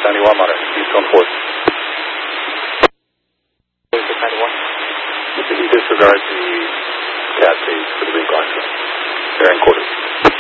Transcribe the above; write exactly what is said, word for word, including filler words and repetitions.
ninety-one, monitor. Eastbound four. six ninety-one. Can you disregard the cat page for the ring line? Bearing quarters.